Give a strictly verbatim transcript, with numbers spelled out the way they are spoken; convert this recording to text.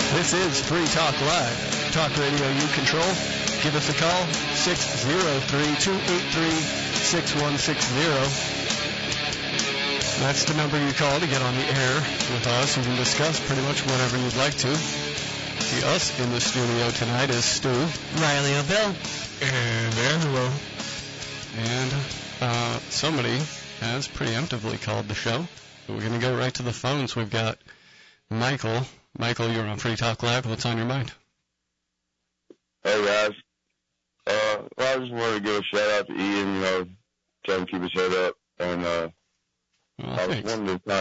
This is Free Talk Live. Talk radio you control. Give us a call, six oh three, two eight three, six one six zero. That's the number you call to get on the air with us. You can discuss pretty much whatever you'd like to. The us in the studio tonight is Stu, Riley O'Bill, and Angelo. And uh, somebody has preemptively called the show. So we're going to go right to the phones. We've got Michael. Michael, you're on Free Talk Live. What's on your mind? Hey, guys. Uh, well, I just wanted to give a shout-out to Ian, you know, tell him to keep his head up. And uh, Well, I was thanks. wondering